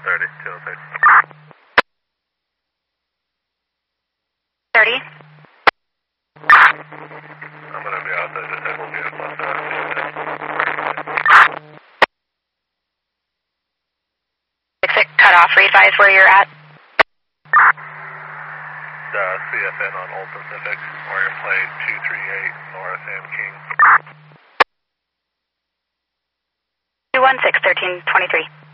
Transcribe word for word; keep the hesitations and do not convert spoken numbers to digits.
thirty, two oh six. thirty. I'm going to be out there, disabled vehicle, so I'll see you there. six six cut off, re-advise where you're at. The C F N on Old Pacific, Oregon Plate two three eight, Nora Sam King. two one six, thirteen twenty-three.